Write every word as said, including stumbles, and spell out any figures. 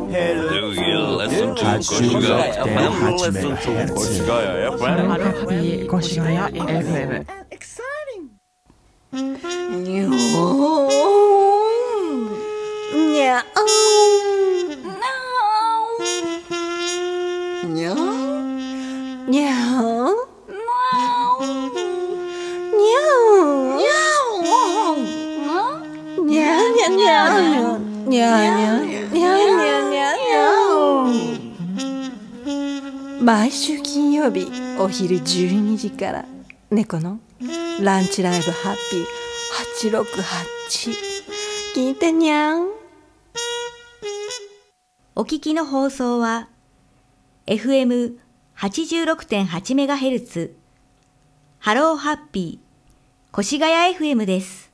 Do you listen to Koshigayaエフエム? Listen to Koshigaya エフエム? 越谷 エフエム。 にょーにゃーにゃーにゃーにゃーにゃーにゃーにゃーにゃーにゃーにゃーにゃーにゃーにゃーにゃーにゃーにゃー。毎週金曜日お昼じゅうにじから猫のランチライブハッピーはちろくはち聞いてにゃん。 お聞きの放送は エフエムはちじゅうろくてんはちメガヘルツ ハローハッピー越谷 エフエム です。